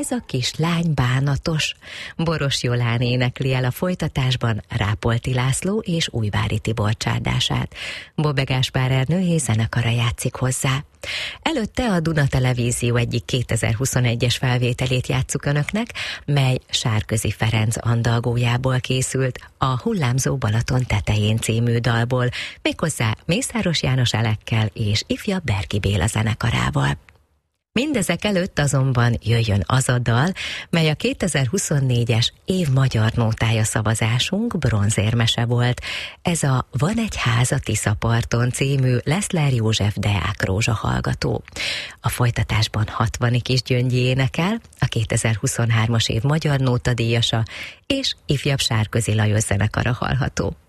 Ez a kislány bánatos. Boros Jolán énekli el a folytatásban Rápolti László és Újvári Tibor csárdását. Bobbe Gáspár Ernő zenekara játszik hozzá. Előtte a Duna Televízió egyik 2021-es felvételét játsszuk önöknek, mely Sárközi Ferenc andalgójából készült, a Hullámzó Balaton tetején című dalból, méghozzá Mészáros János Elekkel és ifjabb Berki Béla zenekarával. Mindezek előtt azonban jöjjön az a dal, mely a 2024-es év magyar nótája szavazásunk bronzérmese volt. Ez a Van egy ház a Tiszaparton című Leszler József Deák Rózsa hallgató. A folytatásban 60 Kis Gyöngyi énekel, a 2023-as év magyar nótadíjasa, és ifjabb Sárközi Lajos zenekara hallható.